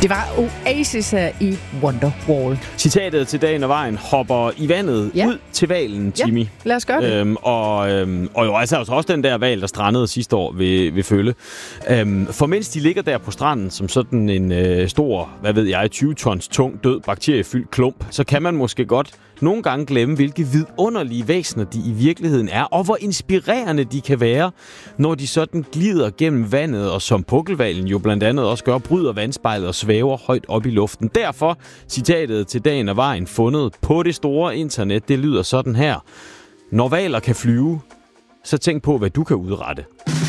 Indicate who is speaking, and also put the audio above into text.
Speaker 1: Det var Oasis her i Wonderwall.
Speaker 2: Citatet til dagen og vejen hopper i vandet ud til hvalen, Jimmy.
Speaker 1: Ja, lad os gøre det.
Speaker 2: Og jo altså også den der hval, der strandede sidste år ved Følle. For mens de ligger der på stranden som sådan en stor, 20 tons tung, død, bakteriefyldt klump, så kan man måske godt nogle gange glemme, hvilke vidunderlige væsener de i virkeligheden er, og hvor inspirerende de kan være, når de sådan glider gennem vandet, og som pukkelhvalen jo blandt andet også gør, bryder vandspejlet og svæver højt op i luften. Derfor citatet til dagen og vejen fundet på det store internet, det lyder sådan her. Når hvaler kan flyve, så tænk på, hvad du kan udrette.